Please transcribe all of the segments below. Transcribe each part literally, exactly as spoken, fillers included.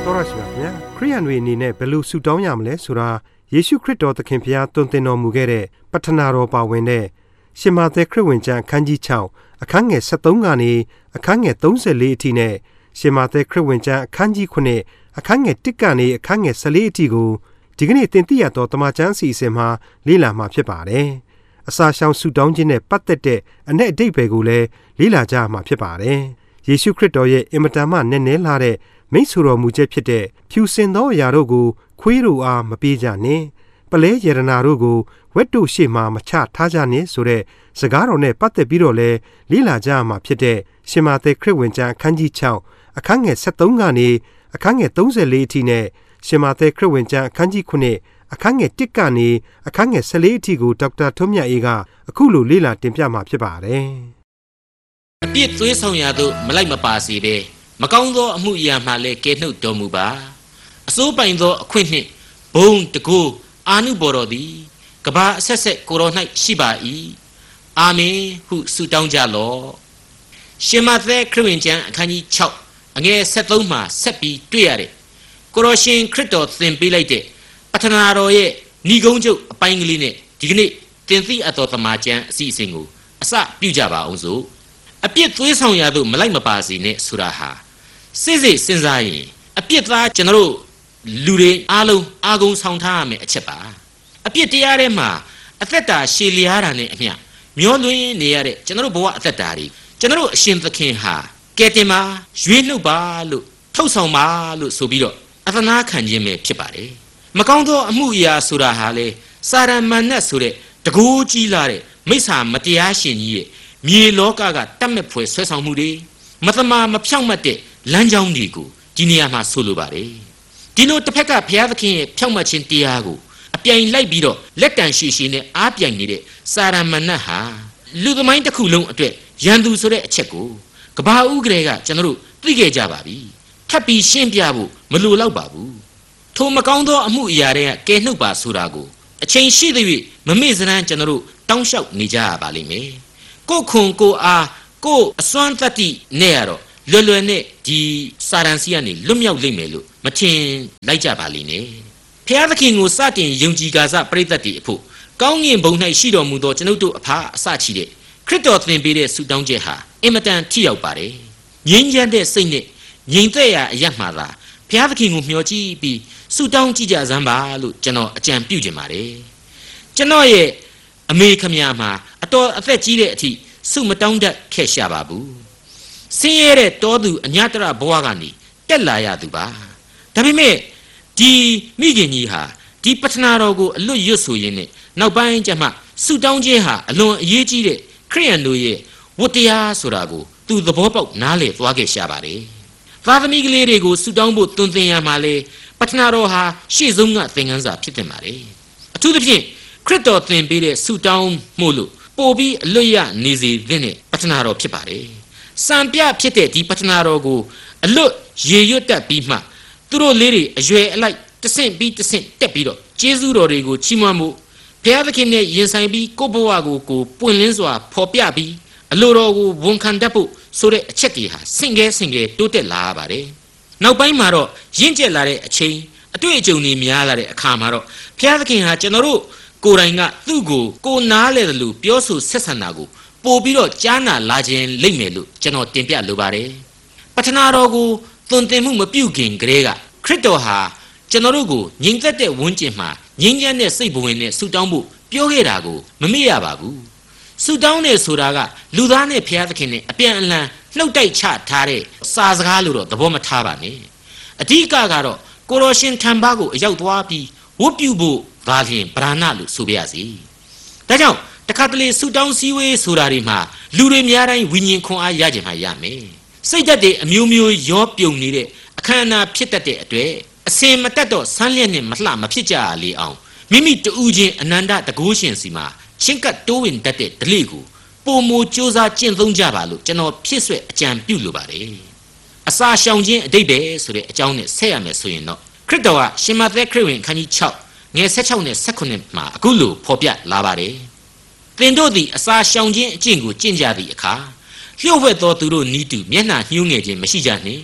တော်ရရှိပါခင်ဗျာခရိယန်တွေအနေနဲ့ဘယ်လိုဆုတောင်းရမလဲဆိုတာယေရှုခရစ်တော်သခင်ဖျားသွန်သင်တော်မူခဲ့တဲ့ပဋ္ဌနာတော်ပါဝင်တဲ့ရှင်မာသဲခရစ်ဝင်ကျမ်းအခန်းကြီး၆အခန်းငယ်၁၃ကနေအခန်းငယ်၃၄အထိနဲ့ရှင်မာသဲခရစ်ဝင်ကျမ်းအခန်းကြီး၉အခန်းငယ်၁ကနေအခန်းငယ်၁၄အထိကိုဒီကနေ့သင်သိရသောတမန်ကျမ်းအစီအစဉ်မှာလေ့လာမှာဖြစ်ပါတယ်အစာရှောင်ဆုတောင်းခြင်းနဲ့ပတ်သက်တဲ့အ내အဓိပ္ပာယ်ကိုလည်းလေ့လာကြမှာဖြစ်ပါတယ်ယေရှုခရစ်တော်ရဲ့အင်မတန်မှနည်းနည်းလာတဲ့မိတ်ဆွေတော်မူချက်ဖြစ်တဲ့ဖြူစင်သောအရာတို့ကိုခွေးတို့အားမပေးကြနှင့်ပလဲရတနာတို့ကိုဝက်တို့ရှေ့မှမချထားကြနှင့်ဆိုတဲ့စကားတော်နဲ့ပတ်သက်ပြီးတော့လဲလေ့လာကြမှာဖြစ်တဲ့ရှင်မာသဲခရစ်ဝင်ကျမ်းအခန်းကြီး၆အခန်းငယ်၁၃ကနေအခန်းငယ်၃၄အထိနဲ့ရှင်မာသဲခရစ်ဝင်ကျမ်းအခန်းကြီး၉အခန်းငယ်၁ကနေအခန်းငယ်၁၄အထိကိုဒေါက်တာထွန်းမြတ်အေးကအခုလိုလေ့လာတင်ပြမှာဖြစ်ပါတယ်အပြစ်သွေးဆောင်ရာသို့မလိုက်မပါစေဘဲမကောင်းသောအမှုအရာမှလည်းကယ်နှုတ်တော်မူပါအစိုးပိုင်သောအခွင့်နှင့်ဘုံတကူအာနုဘော်တော်သည်ကဘာအဆက်ဆက်ကိုတော်၌ရှိပါ၏အာမင်ဟုဆုတောင်းကြလော့ရှင်မာသဲခရစ်ဝင်ကျမ်းအခန်းကြီး၆အငယ်၁၃မှာဆက်ပြီးတွေ့ရတဲ့ကိုတော်ရှင်ခရစ်တော်သင်ပေးလိုက်တဲ့ပဋ္ဌနာတော်ရဲ့ဏိဂုံးချုပ်အပိုင်းကလေးနဲ့ဒီကနေ့သင်သိအပ်သောသမ္မာကျမ်းအစီအစဉ်ကိုအစပြုကြပါအောင်စို့အပြစ်သွေးဆောင်ရာသို့မလိုက်မပါစေနဲ့ဆိုတာဟာစိစိစဉ်းစားရင်အပြစ်သားကျွန်တော်တို့လူတွေအားလုံးအာဂုံဆောင်ထားရမယ်အချက်ပါအပြစ်တရားထဲမှာအသက်တာရှည်လျားတာနဲ့အမျှမျောလွင်နေရတဲ့ကျွန်တော်တို့ဘဝအသက်တာတွေကျွန်တော်တို့အရှင်သခင်ဟာကဲတင်ပါရွေးနှုတ်ပါလို့ထုတ်ဆောင်ပါလို့ဆိုပြီးတော့အသနာခံခြင်းပဲဖြစ်ပါတယ်မကောင်းသောအမှုအရာဆိုတာဟာလေစာရမဏတ်ဆိုတဲ့တကူကြီးလာတဲ့မိစ္ဆာမတရားရှင်ကြီးရဲ့မြေလောကကတတ်မဲ့ဖွယ်ဆွဲဆောင်မှုတွေမသမာမဖြောင့်မတ်တဲ့လမ်းကြောင်းတွေကိုဒီနေရာမှာဆိုလိုပါတယ်ဒီလိုတစ်ဖက်ကဘုရားသခင်ရဲ့ဖြောင့်မတ်ခြင်းတရားကိုအပြိုင်လိုက်ပြီးတော့လက်တန်ရှည်ရှည်နဲ့အားပြိုင်နေတဲ့စာရမဏတ်ဟာလူသမိုင်းတစ်ခုလုံးအတွက်ရန်သူဆိုတဲ့အချက်ကိုကဘာဦးကလေးကကျွန်တော်တို့သိခဲ့ကြပါပြီထပ်ပြီးရှင်းပြဖို့မလိုတော့ပါဘူးထိုမကောင်းသောအမှုအရာတွေကကဲနှုတ်ပါဆိုတာကိုအချိန်ရှိသေး၍မမေ့စရန်ကျွန်တော်တို့တောင်းလျှောက်နေကြရပါလိမ့်မယ်ကိုခွန်ကိုအားကိုအစွမ်းတတ္တိနဲ့ရတော့လွယ်လွယ်နဲ့ဒီစာရန်စီကနေလွတ်မြောက်လိမ့်မယ်လို့မထင်လိုက်ကြပါလိမ့်နဲ့ဖျားသခင်ကိုစတင်ယုံကြည်ကာစပရိသတ်တီအဖို့ကောင်းငင်ဘုံ၌ရှိတော်မူသောကျွန်ုပ်တို့အဖအစချီတဲ့ခရစ်တော်သင်ပေးတဲ့ဆုတောင်းချက်ဟာအင်မတန်ထိရောက်ပါတယ်ငြိမ်းချမ်းတဲ့စိတ်နဲ့ငြိမ်သက်ရာအရမှသာဖျားသခင်ကိုမျှော်ကြည့်ပြီးဆုတောင်းကြည့်ကြစမ်းပါလို့ကျွန်တော်အကြံပြုချင်ပါတယ်ကျွန်တော်ရဲ့အမေခမမှာအတော်အသက်ကြီးတဲ့အထိဆုမတောင်းတတ်ခဲ့ရှာပါဘူးဆင်းရဲတဲ့တောသူအညတရဘဝကနေတက်လာရသူပါဒါပေမဲ့ဒီမိခင်ကြီးဟာဒီပဋ္ဌနာတော်ကိုအလွတ်ရွတ်ဆိုရင်းနဲ့နောက်ပိုင်းကျမှဆုတောင်းခြင်းဟာအလွန်အရေးကြီးတဲ့ခရိယန်တို့ရဲ့ဝတ္တရားဆိုတာကိုသူသဘောပေါက်နားလည်သွားခဲ့ရှာပါတယ်သားသမီးကလေးတွေကိုဆုတောင်းဖို့တွင်တင်ရမှာလေပဋ္ဌနာတော်ဟာရှေ့ဆုံးကသင်ခန်းစာဖြစ်တင်ပါတယ်အထူးသဖြင့်ခရစ်တော်သင်ပေးတဲ့ဆုတောင်းမှုလို့ပို့ပြီးအလွတ်ရနေစေတဲ့ပဋ္ဌနာတော်ဖြစ်ပါတယ်စံပြဖြစ်တဲ့ဒီပဋ္ဌနာတော်ကိုအလွတ်ရေရွတ်တတ်ပြီးမှသူတို့လေးတွေအရွယ်အလိုက်တဆင့်ပြီးတဆင့်တက်ပြီးတော့ကျေးဇူးတော်တွေကိုချီးမွမ်းမှုဘုရားသခင်နဲ့ယဉ်ဆိုင်ပြီးကိုယ့်ဘဝကိုကိုပွင့်လင်းစွာဖော်ပြပြီးအလိုတော်ကိုဝန်ခံတတ်ဖို့ဆိုတဲ့အချက်တွေဟာဆင့်ကဲဆင့်ကဲတိုးတက်လာရပါတယ်နောက်ပိုင်းမှာတော့ရင့်ကျက်လာတဲ့အချိန်အတွေ့အကြုံတွေများလာတဲ့အခါမှာတော့ဘုရားသခင်ဟာကျွန်တော်တို့ကိုယ်တိုင်ကသူ့ကိုကိုနားလဲတယ်လို့ပြောဆိုဆက်ဆံတာကိုပို့ပြီးတော့ကြားနာလာခြင်းလိမ့်မယ်လို့ကျွန်တော်တင်ပြလိုပါတယ်ပဋ္ဌနာတော်ကိုသွန်သင်မှုမပြုခင်ကလေးကခရစ်တော်ဟာကျွန်တော်တို့ကိုငြိမ်သက်တဲ့ဝန်းကျင်မှာငြိမ်းချမ်းတဲ့စိတ်ဘဝင်နဲ့ဆုတောင်းဖို့ပြောခဲ့တာကိုမမေ့ရပါဘူးဆုတောင်းတယ်ဆိုတာကလူသားနဲ့ဘုရားသခင်နဲ့အပြန်အလှန်လှုပ်တိုက်ချထားတဲ့စာစကားလို့တော့သဘောမထားပါနဲ့အဓိကကတော့ကိုတော်ရှင်ထံပါကိုအရောက်သွားပြီးဝတ်ပြုဖို့ဒါလျှင်ဗราဏလို့ဆိုပြရစီဒါကြောင့်တခါတလေဆုတောင်းစည်းဝေးဆိုတာတွေမှာလူတွေများတိုင်းဝိညာဉ်ခွန်အားရကြမှာရမယ်စိတ်ဓာတ်တွေအမျိုးမျိုးရောပြုံနေတဲ့အခမ်းအနားဖြစ်တတ်တဲ့အတွက်အစင်မတက်တော့ဆန်းလျက်နဲ့မလှမဖြစ်ကြလေအောင်မိမိတူးချင်းအနန္တတကုရှင်စီမှာချင်းကပ်တိုးဝင်တတ်တဲ့ဓလေ့ကိုပုံမူစ조사ကျင့်သုံးကြပါလို့ကျွန်တော်ဖြစ်ဆွဲအကြံပြုလိုပါတယ်အစာရှောင်ခြင်းအတိတ်ပဲဆိုတဲ့အကြောင်းနဲ့ဆက်ရမယ်ဆိုရင်တော့ခရစ်တော်ကရှင်မသက်ခရစ်ဝင်ခန်းကြီး၆ငယ်၁၆နဲ့၁၉မှာအခုလိုဖော်ပြလာပါတယ်သင်တို့သည်အစာရှောင်ခြင်းအကျင့်ကိုကျင့်ကြသည့်အခါလျှို့ဝှက်သောသူတို့နီးတူမျက်နှာညှိုးငယ်ခြင်းမရှိကြနှင့်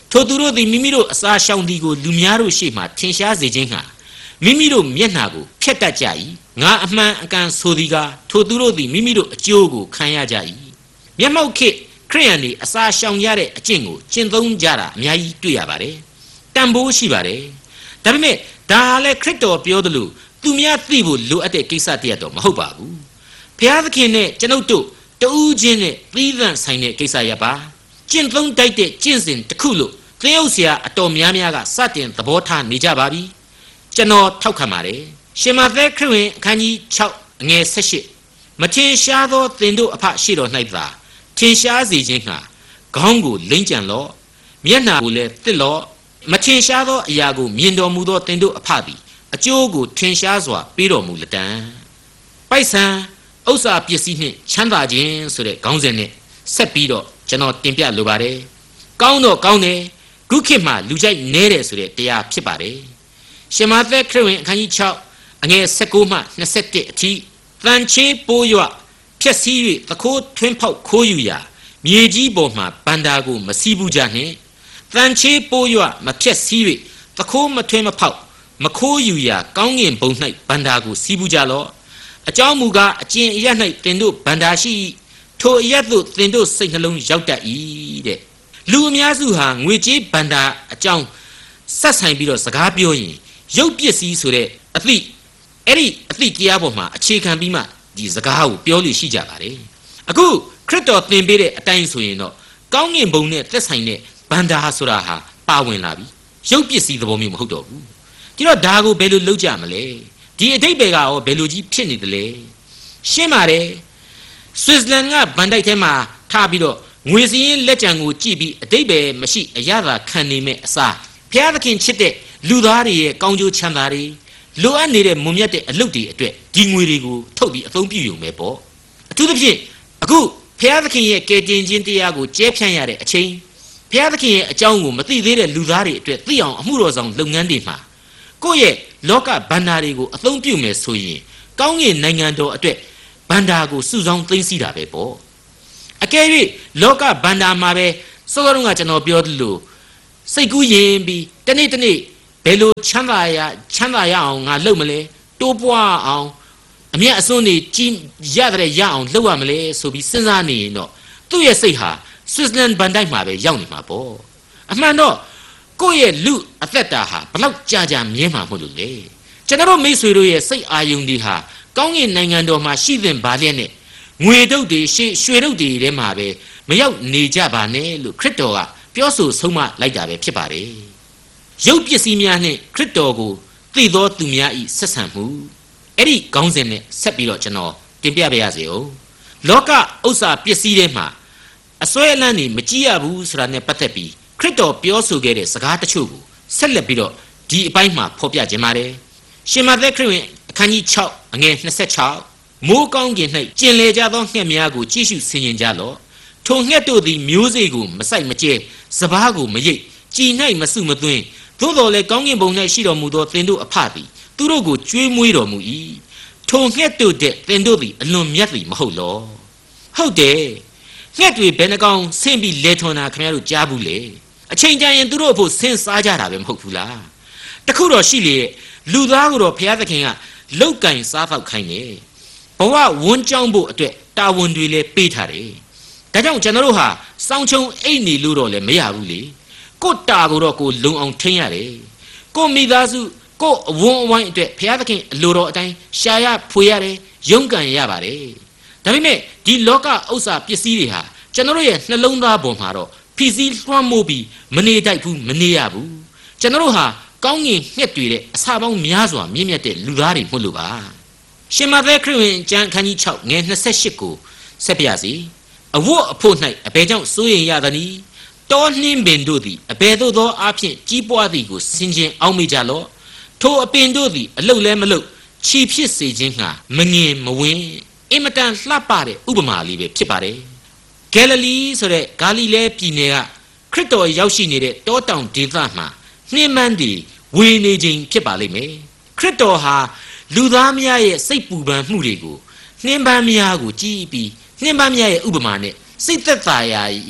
ထိုသူတို့သည်မိမိတို့အစာရှောင်သည်ကိုလူများတို့ရှေ့မှထင်ရှားစေခြင်းဟာမိမိတို့မျက်နှာကိုဖျက်တတ်ကြ၏ငါအမှန်အကန်ဆိုသည်ကထိုသူတို့သည်မိမိတို့အကျိုးကိုခံရကြ၏မျက်မှောက်ခေတ်ခရိယန်တွေအစာရှောင်ရတဲ့အကျင့်ကိုကျင့်သုံးကြတာအများကြီးတွေ့ရပါတယ်တန်ဖိုးရှိပါတယ်ဒါပေမဲ့ဒါလည်းခရစ်တော်ပြောသလိုသူများသိဖို့လိုအပ်တဲ့ကိစ္စတည်းတော့မဟုတ်ပါဘူးဘုရားသခင်နဲ့ကျွန်ုပ်တို့တူးချင်းနဲ့သီးသန့်ဆိုင်တဲ့ကိစ္စရပါကျင့်သုံးတိုက်တဲ့ကျင့်စဉ်တစ်ခုလို့သင်ဟုတ်ဆရာအတော်များများကစတင်သဘောထားနေကြပါပြီကျွန်တော်ထောက်ခံပါတယ်ရှင်မသက်ခရစ်ဝင်အခန်းကြီး၆အငယ်၁၈မထင်ရှားသောသင်တို့အဖရှိတော်၌သာထင်ရှားစေခြင်းဟာခေါင်းကိုလိမ့်ကြံလော့မျက်နှာကိုလည်းတစ်လော့မထင်ရှားသောအရာကိုမြင်တော်မူသောသင်တို့အဖသည်အကျိုးကိုထင်ရှားစွာပေးတော်မူလက်တံပိုက်ဆံဥစ္စာပစ္စည်းနှင့်ချမ်းသာခြင်းဆိုတဲ့ခေါင်းစဉ်နဲ့ဆက်ပြီးတော့ကျွန်တော်တင်ပြလိုပါတယ်ကောင်းတော့ကောင်းတယ်ခုခေတ်မှာလူကြိုက်နဲတယ်ဆိုတဲ့တရားဖြစ်ပါတယ်ရှင်မသက်ခရစ်ဝင်အခန်းကြီး၆အငယ်၁၉မှ၂၁အထိတန်ချေးပိုးရွဖြက်စီး၍သခိုးထွင်းဖောက်ခိုးယူရာမြေကြီးပေါ်မှဘန္တာကိုမစီးဘူးကြနှင့်တန်ချေးပိုးရွမဖြက်စီး၍သခိုးမထွင်းမဖောက်မခိုးယူရာကောင်းငင်ဘုံ၌ဘန္တာကိုစီးဘူးကြလော့အကြောင်းမူကားအကျင့်အရ၌တင်တို့ဘန္တာရှိထိုအရသို့တင်တို့စိတ်နှလုံးရောက်တတ်၏တဲ့လူအများစုဟာငွေကြေးဘန္တာအကြောင်းဆက်ဆိုင်ပြီးတော့စကားပြောရင်ရုပ်ပစ္စည်းဆိုတဲ့အသည့်အဲ့ဒီအသည့်တရားပေါ်မှာအခြေခံပြီးမှဒီစကားကိုပြောလို့ရှိကြပါတယ်အခုခရစ်တော်သင်ပေးတဲ့အတိုင်းဆိုရင်တော့ကောင်းငင်ဘုံနဲ့သက်ဆိုင်တဲ့ဘန္တာဆိုတာဟာပါဝင်လာပြီရုပ်ပစ္စည်းသဘောမျိုးမဟုတ်တော့ဘူးဒီတော့ဒါကိုဘယ်လိုလုပ်ကြမလဲဒီအတိတ်ဘယ်ကရောဘယ်လိုကြီးဖြစ်နေတယ်လဲရှင်းပါတယ်ဆွစ်ဇာလန်ကဘန်တိုက်ထဲမှာထားပြီးတော့ငွေစည်းရင်လက်ကြံကိုကြည့်ပြီးအတိတ်ပဲမရှိအရသာခံနေမဲ့အစားဘုရားသခင်ချစ်တဲ့လူသားတွေရဲ့ကောင်းကျိုးချမ်းသာတွေလိုအပ်နေတဲ့မွန်မြတ်တဲ့အလုပ်တွေအတွက်ဒီငွေတွေကိုထုတ်ပြီးအသုံးပြုရုံပဲပေါ့အထူးသဖြင့်အခုဘုရားသခင်ရဲ့ကယ်တင်ခြင်းတရားကိုကျဲဖြန့်ရတဲ့အချိန်ဘုရားသခင်ရဲ့အကြောင်းကိုမသိသေးတဲ့လူသားတွေအတွက်သိအောင်အမှုတော်ဆောင်လုပ်ငန်းတွေမှာကိုယ့်ရဲ့လောကဘန္တာတွေကိုအသုံးပြုမယ်ဆိုရင်ကောင်းကင်နိုင်ငံတော်အတွက်ဘန္တာကိုစုဆောင်းသိမ်းဆည်းတာပဲပေါ့အကယ်၍လောကဘန္တာမှာပဲစောစောကကျွန်တော်ပြောသလိုစိတ်ကူးရင်ပြီးတနေ့တနေ့ဘယ်လိုချမ်းသာရချမ်းသာရအောင်ငါလုပ်မလဲတိုးပွားအောင်အမြတ်အစွန်းတွေကြီးရတဲ့ရအောင်လုပ်ရမလဲဆိုပြီးစဉ်းစားနေရင်တော့သူ့ရဲ့စိတ်ဟာဆွစ်ဇာလန်ဘန်တိုက်မှာပဲရောက်နေမှာပေါ့အမှန်တော့ကိုယ့်ရဲ့လူအသက်တာဟာဘလောက်ကြာကြာမြဲမှာမဟုတ်လို့လေကျွန်တော်မိတ်ဆွေတို့ရဲ့စိတ်အာယုန်တွေဟာကောင်းကင်နိုင်ငံတော်မှာရှိသင့်ပါလျက်နဲ့ငွေတုတ်တွေရှေ့ရွှေတုတ်တွေထဲမှာပဲမရောက်နေကြပါနဲ့လို့ခရစ်တော်ကပြောဆိုဆုံးမလိုက်တာပဲဖြစ်ပါတယ်ရုပ်ပစ္စည်းများနဲ့ခရစ်တော်ကိုသိသောသူများဤဆက်ဆံမှုအဲ့ဒီခေါင်းစဉ်နဲ့ဆက်ပြီးတော့ကျွန်တော်တင်ပြပေးရစေဦးလောကဥစ္စာပစ္စည်းတွေမှာအစွဲအလန်းတွေမကြည့်ရဘူးဆိုတာနဲ့ပတ်သက်ပြီးခရစ်တော်ပြောဆိုခဲ့တဲ့စကားတချို့ကိုဆက်လက်ပြီးတော့ဒီအပိုင်းမှာဖော်ပြခြင်းပါတယ်ရှင်မသက်ခရစ်ဝင်အခန်းကြီး၆အငယ်၂၆မိုးကောင်းကင်၌ကျင်လေကြသောငှက်များကိုကြည့်ရှုဆင်ခြင်ကြလော့ထိုငှက်တို့သည်မျိုးစေ့ကိုမစိုက်မကျဲစပါးကိုမရိတ်ကြည်၌မစုမသွင်းသို့တော်လည်းကောင်းကင်ဘုံ၌ရှိတော်မူသောသင်တို့အဖသည်သူတို့ကိုကျွေးမွေးတော်မူ၏ထိုငှက်တို့တဲ့သင်တို့သည်အလွန်မြတ်သည်မဟုတ်လောဟုတ်တယ်ငှက်တွေဘယ်နှကောင်ဆင်းပြီးလဲထွန်တာခင်ဗျားတို့ကြားဘူးလေအချိန်ကြာရင်သူတို့အဖို့ဆင်းစားကြတာပဲမဟုတ်ဘူးလားတခုတော့ရှိလေလူသားကိုတော့ဘုရားသခင်ကလောက်ကင်စားဖောက်ခိုင်းတယ်ဘဝဝန်းကြောင်းဖို့အတွက်တာဝန်တွေလည်းပေးထားတယ်ဒါကြောင့်ကျွန်တော်တို့ဟာစောင်းချုံအိတ်နေလို့တော့လည်းမရဘူးလေကိုတာကိုတော့ကိုလုံအောင်ထိန်းရတယ်ကိုမိသားစုကိုအဝန်းအဝိုင်းအတွက်ဘုရားသခင်အလိုတော်အတိုင်းရှာရဖွေရတယ်ရုန်းကန်ရပါတယ်ဒါပေမဲ့ဒီလောကဥစ္စာပစ္စည်းတွေဟာကျွန်တော်တို့ရဲ့နှလုံးသားပေါ်မှာတော့ဖြီးစည်းလွှမ်းမိုးပြီးမနေတတ်ဘူးမနေရဘူးကျွန်တော်တို့ဟာကောင်းငင်ငှက်တွေတဲ့အစာပေါင်းများစွာမြင့်မြတ်တဲ့လူသားတွေမဟုတ်လို့ပါရှင်မသက်ခရစ်ဝင်ကျမ်းခန်းကြီး၆ငယ်၂၈ကိုဆက်ပြစီအဝတ်အဖို့၌အဘယ်ကြောင့်စိုးရင်ရသနည်းတောနှင်းပင်တို့သည်အဘယ်သို့သောအဖြစ်ကြီးပွားသည်ကိုဆင်ခြင်အောင်မိကြလော့ထိုအပင်တို့သည်အလုတ်လဲမလုတ်ချီဖြစ်စေခြင်းငှာမငင်မဝင်းအင်မတန်လှပတဲ့ဥပမာလေးပဲဖြစ်ပါတယ်ဂယ်လလီဆိုတဲ့ဂါလိလဲပြည်နယ်ကခရစ်တော်ရောက်ရှိနေတဲ့တောတောင်ဒေသမှာနှင်းမန်းတွေဝေနေခြင်းဖြစ်ပါလိမ့်မယ်ခရစ်တော်ဟာလူသားများရဲ့စိတ်ပူပန်မှုတွေကိုနှင်းပန်းများကိုကြည့်ပြီးနှင်းပန်းများရဲ့ဥပမာနဲ့စိတ်သက်သာရာရ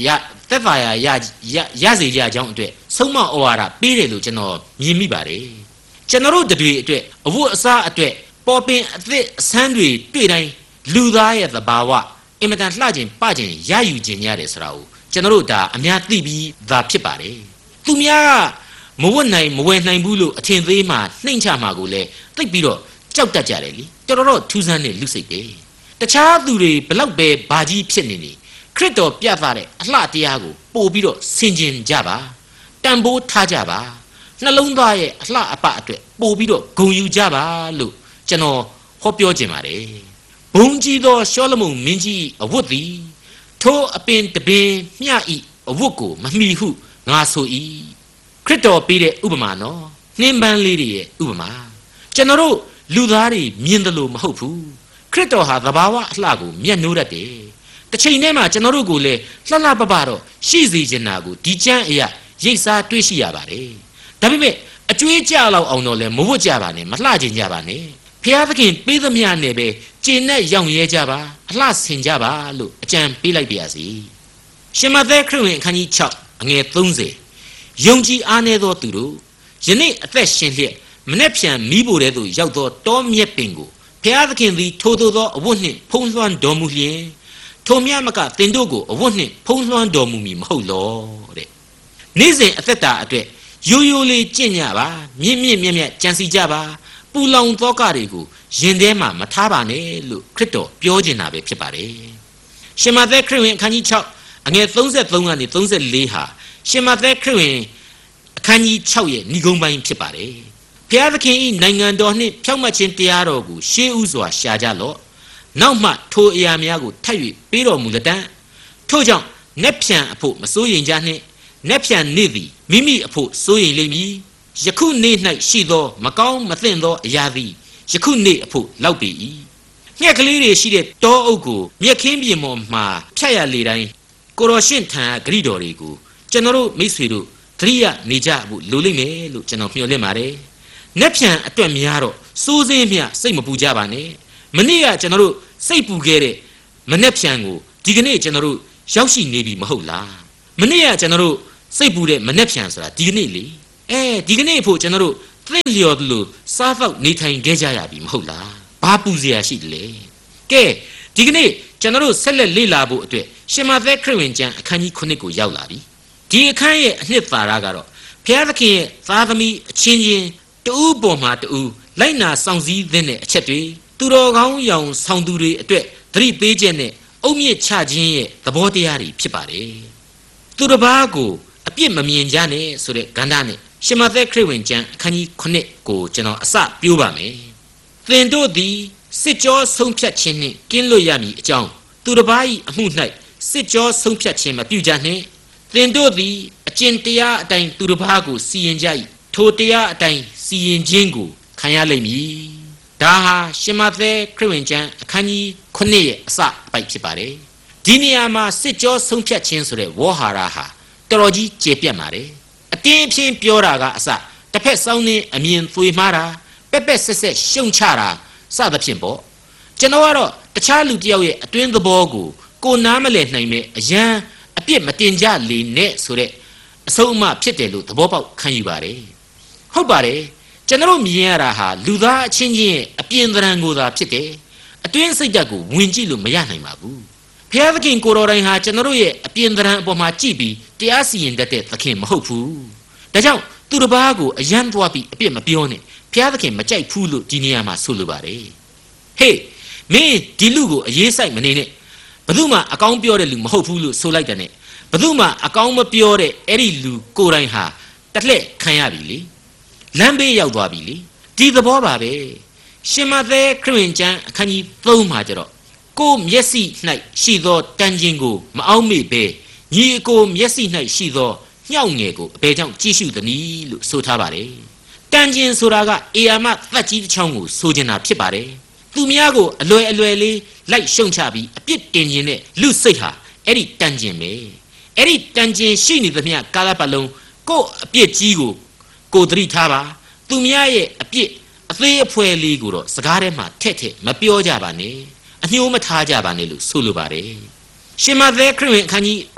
သက်သာရာရရစေကြကြောင်းအတွက်ဆုံးမဩဝါဒပေးတယ်လို့ကျွန်တော်မြင်မိပါတယ်ကျွန်တော်တို့တွေအတွက်အဝတ်အစားအတွက်ပေါ်ပင်အသစ်အဆန်းတွေတွေ့တိုင်းလူသားရဲ့သဘာဝအင်မတန်လှခြင်းပခြင်းရယူခြင်းရတယ်ဆိုတာကိုကျွန်တော်တို့ဒါအများသိပြီးသာဖြစ်ပါတယ်သူများကမဝတ်နိုင်မဝယ်နိုင်ဘူးလို့အထင်သေးမှနှိမ့်ချမှာကိုလည်းသိပြီးတော့ကြောက်တတ်ကြတယ်လीတော်တော်ထူးဆန်းတဲ့လူစိတ်ပဲတခြားသူတွေဘလောက်ပဲဘာကြီးဖြစ်နေနေခရစ်တော်ပြသတဲ့အလှတရားကိုပို့ပြီးတော့ဆင်ခြင်ကြပါတန်ဖိုးထားကြပါနှလုံးသားရဲ့အလှအပအတွက်ပို့ပြီးတော့ဂုဏ်ယူကြပါလို့ကျွန်တော်ဟောပြောခြင်းပါတယ်ဘုံကြီးသောရှောလမုန်မင်းကြီးအဝတ်သည်ထိုအပင်တပင်မျှဤအဝတ်ကိုမမီဟုငါဆို၏ခရစ်တော်ပေးတဲ့ဥပမာနော်နှင်းပန်းလေးတွေရဲ့ဥပမာကျွန်တော်တို့လူသားတွေမြင်တယ်လို့မဟုတ်ဘူးခရစ်တော်ဟာသဘာဝအလှကိုမျက်နှိုးတတ်တယ်တစ်ချိန်တည်းမှာကျွန်တော်တို့ကိုလည်းလှလှပပတော့ရှိစေချင်တာကိုဒီကျမ်းအရာရိတ်စားတွေးရှိရပါတယ်ဒါပေမဲ့အကျွေးကြလောက်အောင်တော့လည်းမဝတ်ကြပါနဲ့မလှချင်ကြပါနဲ့ဖျားသခင်ပေးသမျှနဲ့ပဲကျင့်နဲ့ရောင်ရဲကြပါအလှဆင်ကြပါလို့အကြံပေးလိုက်ပါရစေရှင်မသက်ခရစ်ဝင်အခန်းကြီး၆အငယ်၃၀ယုံကြည်အားနည်းသောသူတို့ယနေ့အသက်ရှင်လျက်မနှက်ဖြန်မိဖို့တဲ့သူရောက်သောတောမြက်ပင်ကိုဖျားသခင်သည်ထိုသို့သောအဝတ်နှင့်ဖုံးလွှမ်းတော်မူလျင်ထိုမြတ်မကသင်တို့ကိုအဝတ်နှင့်ဖုံးလွှမ်းတော်မူမည်မဟုတ်လောတဲ့နေ့စဉ်အသက်တာအတွက်ရိုးရိုးလေးကျင့်ကြပါမြင့်မြင့်မြတ်မြတ်ကြံစီကြပါပူလောင်သောကတွေကိုရင်ထဲမှာမထားပါနဲ့လို့ခရစ်တော်ပြောချင်တာပဲဖြစ်ပါတယ်ရှင်မသက်ခရစ်ဝင်အခန်းကြီး၆အငယ်၃၃ကနေ၃၄ဟာရှင်မသက်ခရစ်ဝင်အခန်းကြီး၆ရဲ့ဏိဂုံးပိုင်းဖြစ်ပါတယ်ဘုရားသခင်၏နိုင်ငံတော်နှင့်ဖြောင့်မတ်ခြင်းတရားတော်ကိုရှေးဥစွာရှာကြလော့နောက်မှထိုအရာများကိုထပ်၍ပေးတော်မူလတံ့ထို့ကြောင့်နက်ဖြန်အဖို့မစိုးရိမ်ကြနှင့်နက်ဖြန်နေ့သည်မိမိအဖို့စိုးရိမ်လိမ့်မည်ယခုနေ့၌ရှိသောမကောင်းမသင့်သောအရာသည်ယခုနေ့အဖို့လောက်ပေ၏ငှက်ကလေးတွေရှိတဲ့တောအုပ်ကိုမြက်ခင်းပြင်ပေါ်မှာဖြတ်ရလေတိုင်းကိုရောရှင်ထံဂရိတော်တွေကိုကျွန်တော်တို့မိတ်ဆွေတို့သတိရနေကြဖို့လိုလိမ့်မယ်လို့ကျွန်တော်မျှော်လင့်ပါတယ်နက်ဖြန်အတွက်များတော့စိုးစင်းမြစိတ်မပူကြပါနဲ့မနေ့ကကျွန်တော်တို့စိတ်ပူခဲ့တဲ့မနက်ဖြန်ကိုဒီကနေ့ကျွန်တော်တို့ရောက်ရှိနေပြီမဟုတ်လားမနေ့ကကျွန်တော်တို့စိတ်ပူတဲ့မနက်ဖြန်ဆိုတာဒီကနေ့လေအဲဒီကနေ့ဖို့ကျွန်တော်တို့သင့်လျော်သလိုစားသောက်နေထိုင်ခဲ့ကြရပြီမဟုတ်လားဘာပူစရာရှိတယ်လဲကဲဒီကနေ့ကျွန်တော်တို့ဆက်လက်လေ့လာဖို့အတွက်ရှင်မသက်ခရစ်ဝင်ကျမ်းအခန်းကြီးခုနှစ်ကိုရောက်လာပြီဒီအခန်းရဲ့အနှစ်သာရကတော့ဘုရားသခင်ရဲ့သားသမီးအချင်းချင်းတူပေါ်မှာတူလိုက်နာဆောင်စည်းတဲ့အချက်တွေသူတော်ကောင်းရောင်ဆောင်သူတွေအတွက်သတိပေးချက်နဲ့အုတ်မြစ်ချခြင်းရဲ့သဘောတရားတွေဖြစ်ပါတယ်သူတစ်ပါးကိုအပြစ်မမြင်ကြနဲ့ဆိုတဲ့ကဏ္ဍနဲ့ရှင်မသက်ခရစ်ဝင်ကျမ်းအခန်းကြီးခုနှစ်ကိုကျွန်တော်အစပြောပါမယ်သင်တို့သည်စစ်ကြောဆုံးဖြတ်ခြင်းနှင့်ကင်းလွတ်ရမည်အကြောင်းသူတစ်ပါး၏အမှု၌စစ်ကြောဆုံးဖြတ်ခြင်းမပြုကြနှင့်သင်တို့သည်အကျင့်တရားအတိုင်းသူတစ်ပါးကိုစီရင်ကြ၏ထိုတရားအတိုင်းစီရင်ခြင်းကိုခံရလိမ့်မည်ဒါဟာရှင်မသက်ခရစ်ဝင်ကျမ်းအခန်းကြီးခုနှစ်ရဲ့အစပိုက်ဖြစ်ပါတယ်ဒီနေရာမှာစစ်ကြောဆုံးဖြတ်ခြင်းဆိုတဲ့ဝေါ်ဟာရဟာတော်တော်ကြီးကျေပြတ်ပါတယ်အတင်းအဖျင်းပြောတာကအစတစ်ဖက်စောင်းနေအမြင်သွေမှားတာပက်ပက်ဆက်ဆက်ရှုံချတာစသဖြင့်ပေါ့ကျွန်တော်ကတော့တခြားလူတစ်ယောက်ရဲ့အတွင်းသဘောကိုကိုနားမလည်နိုင်မဲ့အရန်အပြစ်မတင်ကြလေနဲ့ဆိုတဲ့အဆုံးအမဖြစ်တယ်လို့သဘောပေါက်ခံယူပါတယ်ဟုတ်ပါတယ်ကျွန်တော်မြင်ရတာဟာလူသားအချင်းချင်းရဲ့အပြင်းသဏ္ဍာန်ကိုသာဖြစ်တယ်အတွင်းစိတ်ဓာတ်ကိုဝင်ကြည့်လို့မရနိုင်ပါဘူးဘုရားသခင်ကိုတော်တိုင်ဟာကျွန်တော်ရဲ့အပြင်းသဏ္ဍာန်အပေါ်မှာကြည့်ပြီးတရားစီရင်တတ်တဲ့သခင်မဟုတ်ဘူးဒါကြောင့်သူတစ်ပါးကိုအယံသွားပြီးအပြစ်မပြောနဲ့ဘုရားသခင်မကြိုက်ဘူးလို့ဒီနေရာမှာဆိုလိုပါတယ်ဟေးမင်းဒီလူကိုအရေးဆိုင်မနေနဲ့ဘယ်သူမှအကောင်းပြောတဲ့လူမဟုတ်ဘူးလို့ဆိုလိုက်တယ်နဲ့ဘယ်သူမှအကောင်းမပြောတဲ့အဲ့ဒီလူကိုယ်တိုင်ဟာတစ်လှည့်ခံရပြီလေလမ်းဘေးရောက်သွားပြီလေဒီသဘောပါပဲရှင်မသက်ခရစ်ဝင်ကျမ်းအခန်းကြီးသုံးမှာကျတော့ကိုမျက်စိ၌ရှိသောတန်ခြင်းကိုမအောင်မေ့ပဲညီအကိုမျက်စိ၌ရှိသောညှောက်ငယ်ကိုအဘယ်ကြောင့်ကြည့်ရှုသနည်းလို့ဆိုထားပါတယ်တန်ခြင်းဆိုတာကအေယာမသတ်ကြီးတစ်ချောင်းကိုဆိုချင်တာဖြစ်ပါတယ်သူများကိုအလွယ်အလွယ်လေးလိုက်ရှုံချပြီးအပြစ်တင်ခြင်းနဲ့လူစိတ်ဟာအဲ့ဒီတန်ခြင်းပဲအဲ့ဒီတန်ခြင်းရှိနေသမျှကာလပတ်လုံးကိုအပြစ်ကြီးကိုကိုသတိထားပါသူများရဲ့အပြစ်အသေးအဖွဲလေးကိုတော့စကားထဲမှာထက်ထက်မပြောကြပါနဲ့အညှိုးမထားကြပါနဲ့လို့ဆိုလိုပါတယ်ရှင်မသက်ခရစ်ဝင်အခန်းကြီးခုနှစ်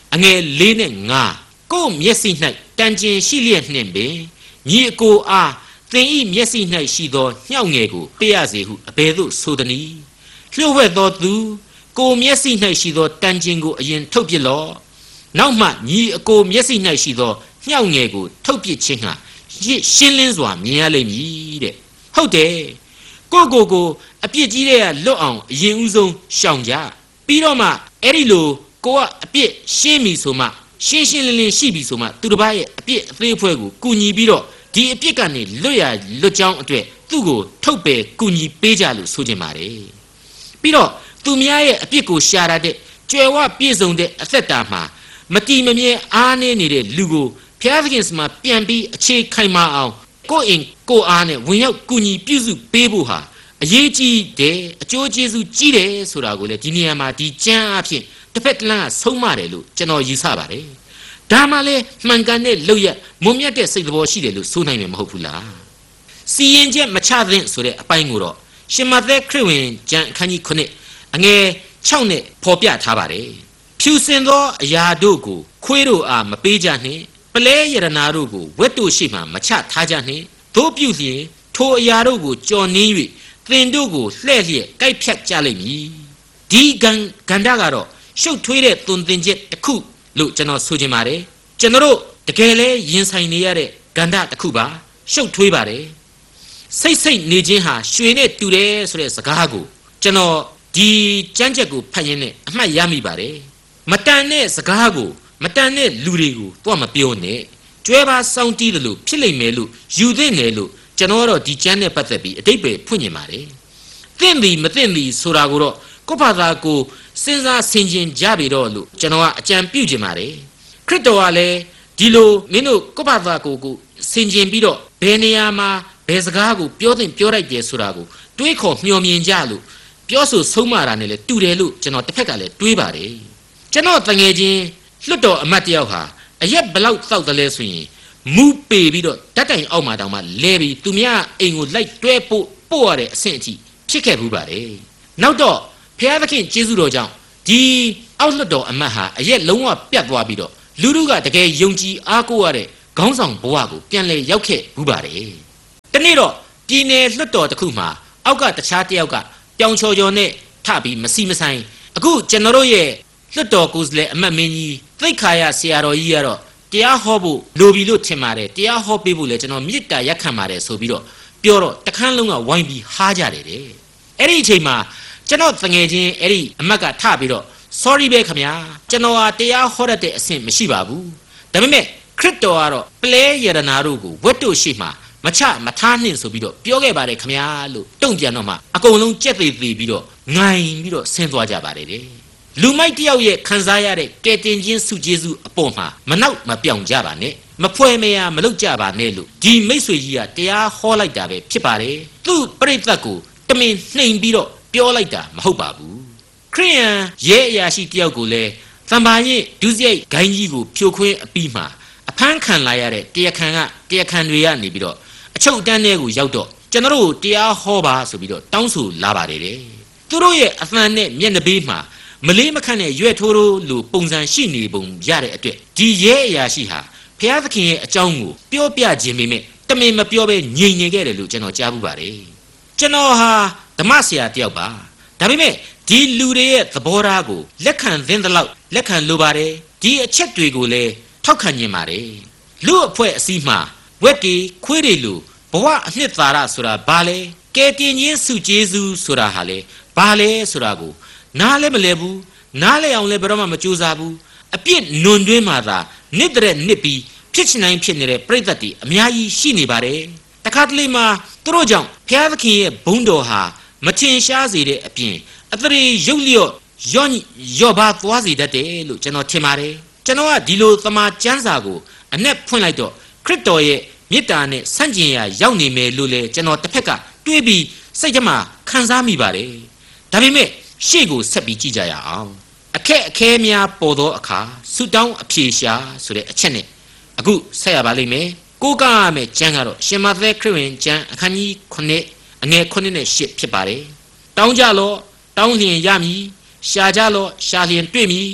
အငယ်လေးနဲ့ငါကို့မျက်စိ၌တန်ကျင်ရှိလျက်နှင့်ပင်ညီအကိုအားသင်ဤမျက်စိ၌ရှိသောညှောက်ငယ်ကိုပေးရစေဟုအဘယ်သို့ဆိုသနည်းလျှို့ဝှက်သောသူကိုမျက်စိ၌ရှိသောတန်ကျင်ကိုအရင်ထုတ်ပစ်လော့နောက်မှညီအကိုမျက်စိ၌ရှိသောညှောက်ငယ်ကိုထုတ်ပစ်ခြင်းဟာရှင်းလင်းစွာမြင်ရလိမ့်မည်တဲ့ဟုတ်တယ်ကိုကိုကိုအပြစ်ကြီးတဲ့ကလွတ်အောင်အရင်ဦးဆုံးရှောင်ကြပြီးတော့မှအဲ့ဒီလိုကိုကအပြစ်ရှင်းပြီဆိုမှရှင်းရှင်းလင်းလင်းရှိပြီဆိုမှသူတစ်ပါးရဲ့အပြစ်အသေးအဖွဲကိုကူညီပြီးတော့ဒီအပြစ်ကနေလွတ်ရလွတ်ကြောင်းအတွက်သူ့ကိုထုတ်ပယ်ကူညီပေးကြလို့ဆိုချင်ပါတယ်ပြီးတော့သူများရဲ့အပြစ်ကိုရှာရတဲ့ကြွယ်ဝပြည့်စုံတဲ့အသက်တာမှာမတီမမြဲအားနေနေတဲ့လူကိုဖျားသခင်စမှာပြန်ပြီးအခြေခိုင်မာအောင်ကိုယ့်အင်ကိုအားနဲ့ဝင်ရောက်ကူညီပြုစုပေးဖို့ဟာအရေးကြီးတယ်အကျိုးကျေးဇူးကြီးတယ်ဆိုတာကိုလည်းဒီနေရာမှာဒီကျမ်းအဖြစ်တစ်ဖက်တစ်လမ်းကဆုံးမတယ်လို့ကျွန်တော်ယူဆပါတယ်ဒါမှလည်းမှန်ကန်တဲ့လုပ်ရမုံမြတ်တဲ့စိတ်သဘောရှိတယ်လို့ဆိုနိုင်မှာမဟုတ်ဘူးလားစီရင်ချက်မချသင့်ဆိုတဲ့အပိုင်းကိုတော့ရှင်မသက်ခရစ်ဝင်ကျမ်းအခန်းကြီးခုနှစ်အငယ်၆နဲ့ဖော်ပြထားပါတယ်ဖြူစင်သောအရာတို့ကိုခွေးတို့အားမပေးကြနှင့်ပလဲရတနာတို့ကိုဝက်တို့ရှိမှမချထားကြနှင့်တို့ပြုလျင်ထိုအရာတို့ကိုကြော်နင်း၍သင်တို့ကိုလှဲ့လျက်ကိုက်ဖြတ်ကြလိမ့်မည်ဒီကံကန္တာကတော့ရှုပ်ထွေးတဲ့သွန်သင်ချက်တစ်ခုလို့ကျွန်တော်ဆိုချင်ပါတယ်ကျွန်တော်တို့တကယ်လဲရင်ဆိုင်နေရတဲ့ကန္တာတစ်ခုပါရှုပ်ထွေးပါတယ်စိတ်စိတ်နေခြင်းဟာရွှေနဲ့တူတယ်ဆိုတဲ့စကားကိုကျွန်တော်ဒီကြမ်းချက်ကိုဖတ်ရင်းနဲ့အမှတ်ရမိပါတယ်မတန်တဲ့စကားကိုမတန်တဲ့လူတွေကိုတော့မပြောနဲ့ကျွဲပါစောင်းတီးတယ်လို့ဖြစ်လိမ့်မယ်လို့ယူသင့်တယ်လို့ကျွန်တော်တော့ဒီကျမ်းနဲ့ပတ်သက်ပြီးအတိတ်ပဲဖွင့်နေပါတယ်သင့်သည်မသင့်သည်ဆိုတာကိုတော့ကိုယ့်ဘာသာကိုစဉ်းစားဆင်ခြင်ကြပြီတော့လို့ကျွန်တော်ကအကြံပြုချင်ပါတယ်ခရစ်တော်ကလည်းဒီလိုမင်းတို့ကိုယ့်ဘာသာကိုကိုဆင်ခြင်ပြီးတော့ဘယ်နေရာမှာဘယ်စကားကိုပြောသင့်ပြောလိုက်တယ်ဆိုတာကိုတွေးခေါ်မျှော်မြင်ကြလို့ပြောဆိုဆုံးမတာနဲ့လည်းတူတယ်လို့ကျွန်တော်တစ်ဖက်ကလည်းတွေးပါတယ်ကျွန်တော်တငယ်ချင်းလွတ်တော်အမတ်တယောက်ဟာအရက်ဘလောက်သောက်တယ်လဲဆိုရင်မူးပေပြီးတော့ဓာတ်တိုင်အောက်မှာတောင်မှလဲပြီးသူများအိမ်ကိုလိုက်တွဲပို့ပို့ရတဲ့အဆင့်အထိဖြစ်ခဲ့ဘူးပါတယ်နောက်တော့ဖျားသခင်ကျေးဇူးတော်ကြောင့်ဒီအောက်လွတ်တော်အမတ်ဟာအရက်လုံးဝပြတ်သွားပြီးတော့လူတို့ကတကယ်ယုံကြည်အားကိုးရတဲ့ခေါင်းဆောင်ဘဝကိုပြန်လဲရောက်ခဲ့ဘူးပါတယ်တနေ့တော့ပြည်နယ်လွတ်တော်တစ်ခုမှာအောက်ကတခြားတယောက်ကပြောင်ချော်ချော်နဲ့ထပြီးမစီမဆိုင်အခုကျွန်တော်တို့ရဲ့လွတ်တော်ကိုယ်စားလှယ်အမတ်မင်းကြီးသိက္ခာရဆရာတော်ကြီးကတော့တရားဟောဖို့လိုပြီလို့ထင်ပါတယ်တရားဟောပေးဖို့လဲကျွန်တော်မေတ္တာရက်ခံပါတယ်ဆိုပြီးတော့ပြောတော့တခန်းလုံးကဝိုင်းပြီးဟားကြတယ်တဲ့အဲ့ဒီအချိန်မှာကျွန်တော်တငယ်ချင်းအဲ့ဒီအမတ်ကထပြီးတော့ sorry ပဲခင်ဗျာကျွန်တော်ဟာတရားဟောရတဲ့အဆင့်မရှိပါဘူးဒါပေမဲ့ခရစ်တော်ကတော့ပလဲရတနာတို့ကိုဝတ်တို့ရှိမှမချမထားနှင့်ဆိုပြီးတော့ပြောခဲ့ပါတယ်ခင်ဗျာလို့တုံ့ပြန်တော့မှအကုန်လုံးကြက်သေးသေးပြီးတော့ငိုင်ပြီးတော့ဆင်းသွားကြပါတယ်တဲ့လူမိုက်တယောက်ရဲ့ခံစားရတဲ့ကဲတင်ချင်းစုကျေးဇူးအပေါ်မှာမနောက်မပြောင်ကြပါနဲ့မဖွဲမရမလုပ်ကြပါနဲ့လို့ဒီမိတ်ဆွေကြီးကတရားဟောလိုက်တာပဲဖြစ်ပါတယ်သူ့ပြိဿတ်ကိုတမင်နှိမ်ပြီးတော့ပြောလိုက်တာမဟုတ်ပါဘူးခရိယန်ရဲအရာရှိတယောက်ကိုလည်းသံပါရင်ဒုစရိုက်ဂိုင်းကြီးကိုဖြိုခွင်းအပြီးမှာအဖမ်းခံလာရတဲ့တရားခံကတရားခံတွေကနေပြီးတော့အချုပ်တန်းထဲကိုရောက်တော့ကျွန်တော်တို့တရားဟောပါဆိုပြီးတော့တောင်းဆိုလာပါတယ်တဲ့သူတို့ရဲ့အသံနဲ့မျက်နှာပေးမှာမလေးမခန့်နဲ့ရွက်ထိုးထိုးလိုပုံစံရှိနေပုံရတဲ့အတွက်ဒီရဲအရာရှိဟာဘုရားသခင်ရဲ့အကြောင်းကိုပြောပြခြင်းပေမဲ့တမင်မပြောဘဲငြိမ်နေခဲ့တယ်လို့ကျွန်တော်ကြားဘူးပါတယ်ကျွန်တော်ဟာဓမ္မဆရာတယောက်ပါဒါပေမဲ့ဒီလူတွေရဲ့သဘောထားကိုလက်ခံသင့်သလောက်လက်ခံလိုပါတယ်ဒီအချက်တွေကိုလည်းထောက်ခံခြင်းပါတယ်လူအဖွဲ့အစည်းမှာဝက်တီခွေးတွေလိုဘဝအနှစ်သာရဆိုတာဘာလဲကဲတင်ချင်းစုကျေးဇူးဆိုတာဟာလေဘာလဲဆိုတာကိုနားလည်းမလဲဘူးနားလဲအောင်လည်းဘယ်တော့မှမကြိုးစားဘူးအပြစ်နွန်တွင်းမှာသာနစ်တဲ့နစ်ပြီးဖြစ်ချင်တိုင်းဖြစ်နေတဲ့ပြိဿတ်တီအများကြီးရှိနေပါတယ်တခါတလေမှာသူတို့ကြောင့်ဘုရားသခင်ရဲ့ဘုန်းတော်ဟာမထင်ရှားစေတဲ့အပြင်အသရေရုပ်လျော့ရော့ရော့ပါသွားစေတတ်တယ်လို့ကျွန်တော်ထင်ပါတယ်ကျွန်တော်ကဒီလိုသမာကျမ်းစာကိုအနက်ဖွင့်လိုက်တော့ခရစ်တော်ရဲ့မေတ္တာနဲ့ဆန့်ကျင်ရာရောက်နေမယ်လို့လေကျွန်တော်တစ်ဖက်ကတွေးပြီးစိတ်ထဲမှာခံစားမိပါတယ်ဒါပေမဲ့ရှေ့ကိုဆက်ပြီးကြည့်ကြရအောင်အခက်အခဲများပေါ်သောအခါဆုတောင်းအပြေရှာဆိုတဲ့အချက်နဲ့အခုဆက်ရပါလိမ့်မယ်ကိုးကားရမယ့်ကျမ်းကတော့ရှင်မသက်ခရစ်ဝင်ကျမ်းအခန်းကြီးခုနှစ်အငယ်ခုနှစ်နဲ့ရှစ်ဖြစ်ပါတယ်တောင်းကြလော့တောင်းလျင်ရမည်ရှာကြလော့ရှာလျင်တွေ့မည်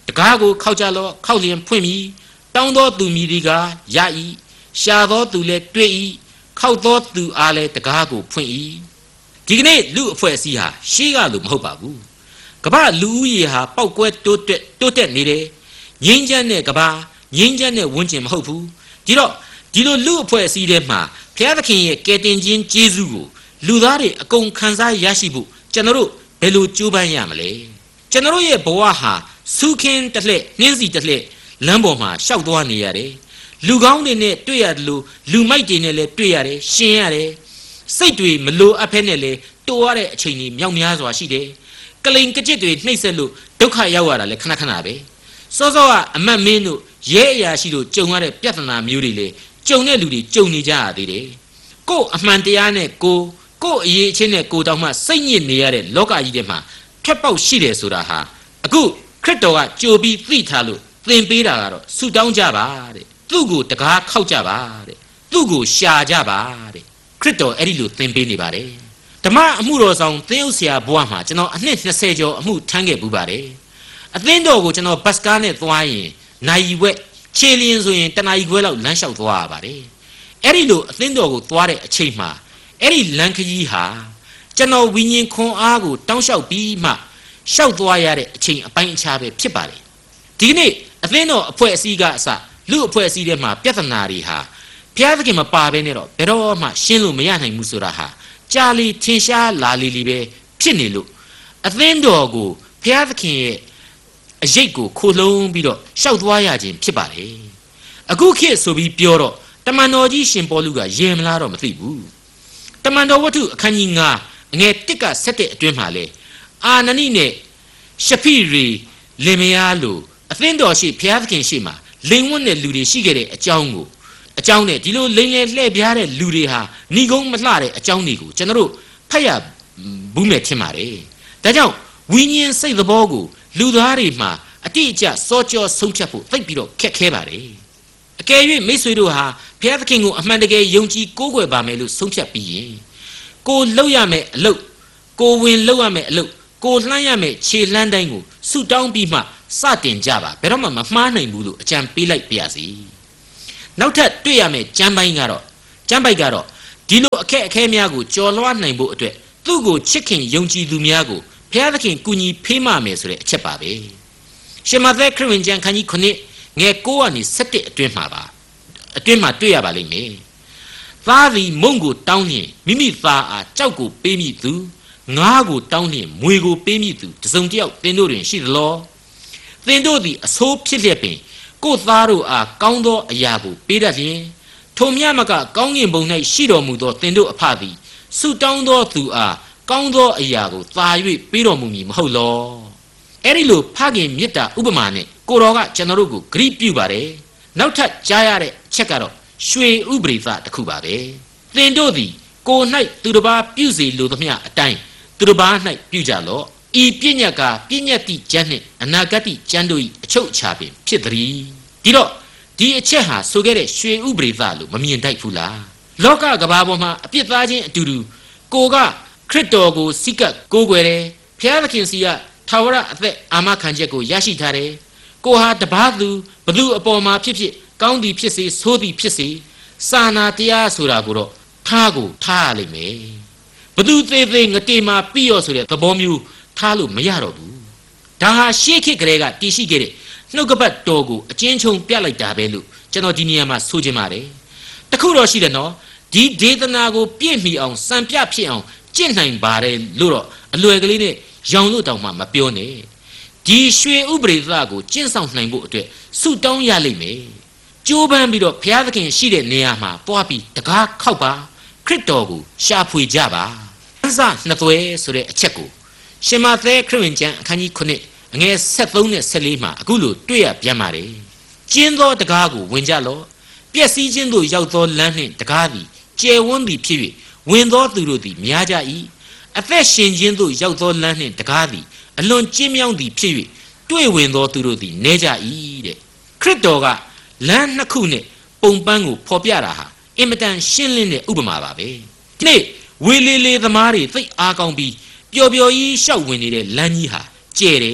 တကားကိုခောက်ကြလောခောက်လျင်ဖွင့်ပြီးတောင်းသောသူမြည်ဒီကရ၏ရှာသောသူလည်းတွေ့၏ခောက်သောသူအားလည်းတကားကိုဖွင့်၏ဒီကနေ့လူအဖွဲ့အစည်းဟာရှေးကလို့မဟုတ်ပါဘူးကမ္ဘာလူဦးရေဟာပောက်ကွဲတိုးတက်တိုးတက်နေတယ်ငြိမ်းချမ်းတဲ့ကမ္ဘာငြိမ်းချမ်းတဲ့ဝန်းကျင်မဟုတ်ဘူးဒီတော့ဒီလိုလူအဖွဲ့အစည်းတွေမှာဘုရားသခင်ရဲ့ကယ်တင်ခြင်းကျေးဇူးကိုလူသားတွေအကုန်ခံစားရရှိဖို့ကျွန်တော်တို့ဘယ်လိုကြိုးပမ်းရမလဲကျွန်တော်ရဲ့ဘဝဟာစုခင်းတစ်လှည့်နှင်းစီတစ်လှည့်လမ်းပေါ်မှာရှောက်သွားနေရတယ်လူကောင်းတွေနဲ့တွေ့ရတယ်လို့လူမိုက်တွေနဲ့လည်းတွေ့ရတယ်ရှင်ရတယ်စိတ်တွေမလိုအပ်ဖဲနဲ့လည်းတိုးရတဲ့အချိန်ကြီးမြောက်များစွာရှိတယ်ကလိန်ကကြစ်တွေနှိမ့်ဆက်လို့ဒုက္ခရောက်ရတာလည်းခဏခဏပဲစောစောကအမတ်မင်းတို့ရဲအရာရှိတို့ကြုံရတဲ့ပြဿနာမျိုးတွေလေကြုံတဲ့လူတွေကြုံနေကြရသေးတယ်ကို့အမှန်တရားနဲ့ကိုကို့အရေးအချင်းနဲ့ကိုတောင်မှစိတ်ညစ်နေရတဲ့လောကကြီးထဲမှာထွက်ပေါက်ရှိတယ်ဆိုတာဟာအခုခရစ်တော်ကကြိုပြီးသိထားလို့သင်ပေးတာကတော့ဆုတောင်းကြပါတဲ့သူ့ကိုတကားခောက်ကြပါတဲ့သူ့ကိုရှာကြပါတဲ့ခရစ်တော်အဲ့ဒီလိုသင်ပေးနေပါတယ်ဓမ္မအမှုတော်ဆောင်သင်းဥဆရာဘဝမှာကျွန်တော်အနှစ်နှစ်ဆယ်ကျော်အမှုထမ်းခဲ့ပူပါတယ်အသင်းတော်ကိုကျွန်တော်ဘတ်စကားနဲ့သွားရင်နိုင်ဝက်ခြေလျင်ဆိုရင်တနာရီခွဲလောက်လမ်းလျှောက်သွားရပါတယ်အဲ့ဒီလိုအသင်းတော်ကိုသွားတဲ့အချိန်မှာအဲ့ဒီလမ်းခရီးဟာကျွန်တော်ဝိညာဉ်ခွန်အားကိုတောင်းလျှောက်ပြီးမှရှောက်သွားရတဲ့အချိန်အပိုင်းအခြားပဲဖြစ်ပါတယ်ဒီကနေ့အသင်းတော်အဖွဲ့အစည်းကအစလူအဖွဲ့အစည်းတွေမှာပြဿနာတွေဟာဘုရားသခင်မပါဘဲနဲ့တော့ဘယ်တော့မှရှင်းလို့မရနိုင်ဘူးဆိုတာဟာကြာလီထင်ရှားလာလီလီပဲဖြစ်နေလို့အသင်းတော်ကိုဘုရားသခင်ရဲ့အရေးကိုခိုလုံးပြီးတော့ရှောက်သွားရခြင်းဖြစ်ပါတယ်အခုခေတ်ဆိုပြီးပြောတော့တမန်တော်ကြီးရှင်ပေါလုကရေမလားတော့မသိဘူးတမန်တော်ဝတ္ထုအခန်းကြီးငါးအငယ်တစ်ကဆက်တဲ့အတွင်းမှာလေအာနနိနဲ့ရှဖိရီလင်မယားလိုအသင်းတော်ရှိဘုရားသခင်ရှိမှာလိန်ဝတ်တဲ့လူတွေရှိခဲ့တဲ့အကြောင်းကိုအကြောင်းနဲ့ဒီလိုလိန်လေလှည့်ပြားတဲ့လူတွေဟာဏီကုန်းမလှတဲ့အကြောင်းတွေကိုကျွန်တော်တို့ဖတ်ရဘူးမဲ့ထင်ပါတယ်ဒါကြောင့်ဝိညာဉ်စိတ်သဘောကိုလူသားတွေမှာအတိအကျစောကြောဆုံးဖြတ်ဖို့သိပ်ပြီးတော့ခက်ခဲပါတယ်အကယ်၍မိတ်ဆွေတို့ဟာဘုရားသခင်ကိုအမှန်တကယ်ယုံကြည်ကိုးကွယ်ပါမယ်လို့ဆုံးဖြတ်ပြီးရင်ကိုလှုပ်ရမယ်အလုပ်ကိုဝင်လှုပ်ရမယ်အလုပ်ကိုလှမ်းရမယ်ခြေလှမ်းတိုင်းကိုဆုတောင်းပြီးမှစတင်ကြပါဘယ်တော့မှမမှားနိုင်ဘူးလို့အကြံပေးလိုက်ပါရစေနောက်ထပ်တွေ့ရမယ်ကျမ်းပိုင်းကတော့ကျမ်းပိုက်ကတော့ဒီလိုအခက်အခဲများကိုကြော်လွှားနိုင်ဖို့အတွက်သူ့ကိုချစ်ခင်ယုံကြည်သူများကိုဘုရားသခင်ကူညီဖေးမမယ်ဆိုတဲ့အချက်ပါပဲရှမသက်ခရစ်ဝင်ကျမ်းခန်းကြီးခုနှစ်ငယ်ကိုကနေဆက်တဲ့အတွင်းမှာပါအတွင်းမှာတွေ့ရပါလိမ့်မယ်သားသည်မုံကိုတောင်းရင်မိမိသားအားကြောက်ကိုပေးမိသူငါးကိုတောင်းရင်မွေကိုပေးမိသူတစုံတစ်ယောက်သင်တို့တွင်ရှိသလောသင်တို့သည်အဆိုးဖြစ်လျက်ပင်ကိုယ်သားတို့အားကောင်းသောအရာကိုပေးတတ်လျင်ထိုမြတ်မကကောင်းကင်ဘုံ၌ရှိတော်မူသောသင်တို့အဖသည်ဆုတောင်းသောသူအားကောင်းသောအရာကိုသာ၍ပေးတော်မူမည်မဟုတ်လောအဲ့ဒီလိုဖခင်မေတ္တာဥပမာနဲ့ကိုတော်ကကျွန်တော်တို့ကိုဂရုပြုပါတယ်နောက်ထပ်ကြားရတဲ့ချက်ကတော့ရွှေဥပရိသတစ်ခုပါပဲသင်တို့သည်ကို၌သူတစ်ပါးပြုစေလိုသမျှအတိုင်းသူတစ်ပါး၌ပြုကြလော့ဤပညတ်ကပညတ်တိကျမ်းနှင့်အနာဂတ်ကျမ်းတို့၏အချုပ်အခြာပင်ဖြစ်သည်ဒီတော့ဒီအချက်ဟာဆိုခဲ့တဲ့ရွှေဥပရိသလို့မမြင်တတ်ဘူးလားလောကကဘာပေါ်မှာအပြစ်သားချင်းအတူတူကိုကခရစ်တော်ကိုစိတ်ကကိုးကွယ်တယ်ဘုရားသခင်စီကထာဝရအသက်အာမခံချက်ကိုရရှိထားတယ်ကိုဟာတပါးသူဘသူအပေါ်မှာဖြစ်ဖြစ်ကောင်းသည်ဖြစ်စေဆိုးသည်ဖြစ်စေစာနာတရားဆိုတာကိုတော့ထားကိုထားရလိမ့်မယ်ဘသူသေးသေးငတေမှာပြီးရောဆိုတဲ့သဘောမျိုးထားလို့မရတော့ဘူးဒါဟာရှေးခေတ်ကလေးကတည်ရှိခဲ့တဲ့နှုတ်ကပတ်တော်ကိုအချင်းချင်းပြလိုက်တာပဲလို့ကျွန်တော်ဒီနေရာမှာဆိုချင်ပါတယ်တခုတော့ရှိတယ်နော်ဒီဒေသနာကိုပြည့်မီအောင်စံပြဖြစ်အောင်ကျင့်နိုင်ပါတယ်လို့တော့အလွယ်ကလေးနဲ့ရောင်လို့တောင်မှမပြောနဲ့ဒီရွှေဥပရိသကိုကျင့်ဆောင်နိုင်ဖို့အတွက်ဆုတောင်းရလိမ့်မယ်ကြိုးပမ်းပြီးတော့ဘုရားသခင်ရှိတဲ့နေရာမှာတွားပြီးတကားခောက်ပါခရစ်တော်ကိုရှာဖွေကြပါအစနှစ်သွဲဆိုတဲ့အချက်ကိုရှင်မသက်ခရစ်ဝင်ကျမ်းအခန်းကြီးခုနှစ်အငယ်ဆက်သုံးနဲ့ဆက်လေးမှာအခုလိုတွေ့ရပြန်ပါတယ်ကျင်းသောတကားကိုဝင်ကြလော့ပျက်စီးခြင်းသို့ရောက်သောလမ်းနှင့်တကားသည်ကျယ်ဝန်းသည်ဖြစ်၍ဝင်သောသူတို့သည်များကြ၏အသက်ရှင်ခြင်းသို့ရောက်သောလမ်းနှင့်တကားသည်အလွန်ကျဉ်းမြောင်းသည်ဖြစ်၍တွေ့ဝင်သောသူတို့သည်နည်းကြ၏တဲ့ခရစ်တော်ကလမ်းနှစ်ခုနဲ့ပုံပန်းကိုဖော်ပြတာဟာအင်မတန်ရှင်းလင်းတဲ့ဥပမာပါပဲဒီနေ့ဝေလေလေသမားတွေသိအားကောင်းပြီးပျော်ပျော်ကြီးရှောက်ဝင်နေတဲ့လမ်းကြီးဟာကျဲတယ်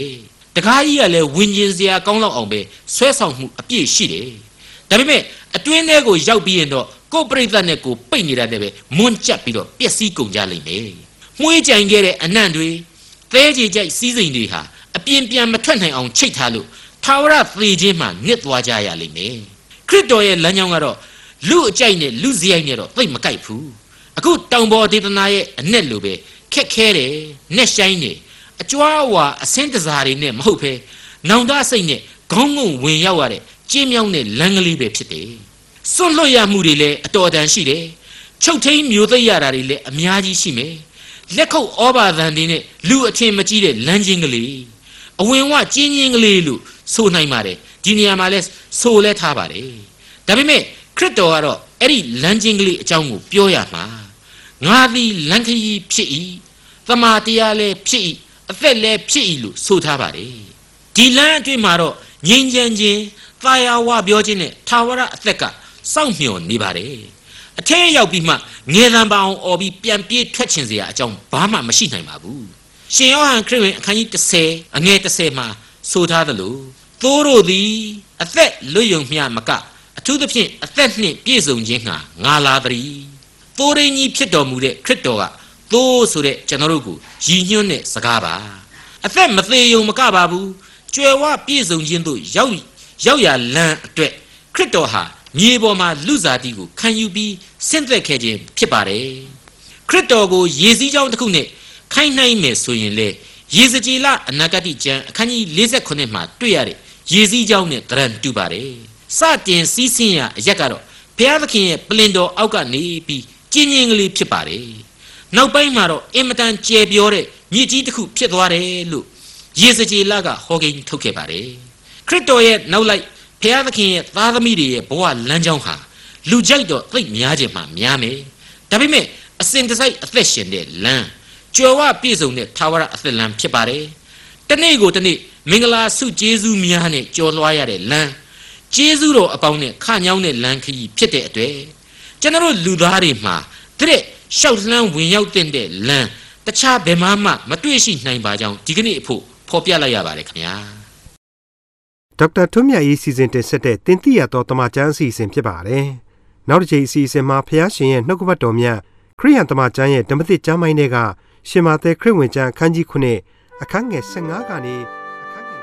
တကားကြီးကလည်းဝင်ကျင်စရာကောင်းတော့အောင်ပဲဆွဲဆောင်မှုအပြည့်ရှိတယ်ဒါပေမဲ့အတွင်းထဲကိုရောက်ပြီးရင်တော့ကိုယ်ပြိဿနဲ့ကိုပိတ်နေတာနဲ့ပဲမွန်းကျပ်ပြီးတော့ပျက်စီးကုန်ကြလိမ့်မယ်မှုေးကြိုင်ခဲ့တဲ့အနံ့တွေသဲကြေကြိုက်စီးစိမ်တွေဟာအပြင်းပြန်မထွက်နိုင်အောင်ချိတ်ထားလို့ထာဝရသေခြင်းမှနစ်သွားကြရလိမ့်မယ်ခရစ်တော်ရဲ့လမ်းကြောင်းကတော့လူအကြိုက်နဲ့လူစရိုက်နဲ့တော့သိမ့်မကိုက်ဘူးအခုတောင်ပေါ်ဒေသနာရဲ့အ내လိုပဲခက်ခဲတယ်နှက်ဆိုင်နေအကြွားဝါအစင်းတစားတွေနဲ့မဟုတ်ဘဲနောင်တစိတ်နဲ့ခေါင်းငုံဝင်ရောက်ရတဲ့ကျင်းမြောင်းတဲ့လမ်းကလေးပဲဖြစ်တယ်စွန့်လွတ်ရမှုတွေလည်းအတော်တန်ရှိတယ်ချုပ်ထိန်မျိုးသိရတာတွေလည်းအများကြီးရှိမယ်လက်ခုပ်ဩဘာသံတွေနဲ့လူအထင်မကြီးတဲ့လမ်းချင်းကလေးအဝင်ဝကျင်းချင်းကလေးလို့ဆိုနိုင်ပါတယ်ဒီနေရာမှာလဲဆိုလဲထားပါတယ်ဒါပေမဲ့ခရစ်တော်ကတော့အဲ့ဒီလမ်းချင်းကလေးအကြောင်းကိုပြောရမှာငါသည်လမ်းခရီးဖြစ်၏သမာတရားလည်းဖြစ်၏အသက်လည်းဖြစ်၏လို့ဆိုထားပါတယ်ဒီလမ်းအတွင်းမှာတော့ငြိမ်းချမ်းခြင်းသာယာဝပြောခြင်းနဲ့ထာဝရအသက်ကစောင့်မျှော်နေပါတယ်အထက်ရောက်ပြီးမှငယ်တံပါအောင်អော်ပြီးပြန်ပြေးထွက်ချင်စရာအကြောင်းဘာမှမရှိနိုင်ပါဘူးရှင်ယောဟန်ခရစ်ဝင်အခန်းကြီးtenအငယ်tenမှာဆိုထားသလိုသိုးတို့သည်အသက်လွတ်ယုံမျှမကအထူးသဖြင့်အသက်နှင့်ပြည့်စုံခြင်းဟာငါလာသည်သိုးရင်းကြီးဖြစ်တော်မူတဲ့ခရစ်တော်ကသိုးဆိုတဲ့ကျွန်တော်တို့ကိုရည်ညွှန်းတဲ့စကားပါအသက်မသေးယုံမကပါဘူးကြွယ်ဝပြည့်စုံခြင်းတို့ရောက်ရောက်ရလမ်းအတွက်ခရစ်တော်ဟာမြေပေါ်မှာလူစားတီကိုခံယူပြီးဆင့်သက်ခဲ့ခြင်းဖြစ်ပါတယ်ခရစ်တော်ကိုယေစည်းကြောင်းတစ်ခုနဲ့ခိုင်းနှိုင်းမယ်ဆိုရင်လေယေဇကျေလအနာဂတိကျမ်းအခန်းကြီးforty-nineမှာတွေ့ရတဲ့ယေစည်းကြောင်းနဲ့တရံတူပါတယ်စတင်စီးဆင်းရအရက်ကတော့ဘုရားသခင်ရဲ့ပလင်တော်အောက်ကနေပြီးကျင်းချင်းကလေးဖြစ်ပါတယ်နောက်ပိုင်းမှာတော့အင်မတန်ကျယ်ပြောတဲ့မြစ်ကြီးတစ်ခုဖြစ်သွားတယ်လို့ယေဇကျေလကဟောကိန်းထုတ်ခဲ့ပါတယ်ခရစ်တော်ရဲ့နောက်လိုက်ဘုရားသခင်ရဲ့သားသမီးတွေရဲ့ဘဝလမ်းကြောင်းဟာလူကြိုက်တော့သိပ်များခြင်းမှများမယ်ဒါပေမဲ့အစဉ်တစိုက်အသက်ရှင်တဲ့လမ်းကြွယ်ဝပြည့်စုံတဲ့ထာဝရအသက်လမ်းဖြစ်ပါတယ်တနေ့ကိုတနေ့မင်္ဂလာဆုကျေးဇူးများနဲ့ကြော်လွှားရတဲ့လမ်းကျေးဇူးတော်အပေါင်းနဲ့ခညောင်းတဲ့လမ်းခရီးဖြစ်တဲ့အတွက်ကျွန်တော်လူသားတွေမှာတဲ့ရှောက်လှမ်းဝင်ရောက်တဲ့လမ်းတခြားဘယ်မှမှမတွေ့ရှိနိုင်ပါကြောင်းဒီကနေ့အဖို့ဖော်ပြလိုက်ရပါတယ်ခင်ဗျာဒေါက်တာထွန်းမြတ်ရေးစီစဉ်တင်ဆက်တဲ့တင်ပြရသောတမချန်းအစီအစဉ်ဖြစ်ပါတယ်နောက်တစ်ချိန်အစီအစဉ်မှာဖျားရှင်ရဲ့နှုတ်ကပတ်တော်မြတ်ခရိယန်တမချန်းရဲ့ဓမ္မသစ်ကျမ်းပိုင်းတွေကရှင်မာသဲခရစ်ဝင်ကျမ်းအခန်းကြီးnineအခန်းငယ်fifteenကနေ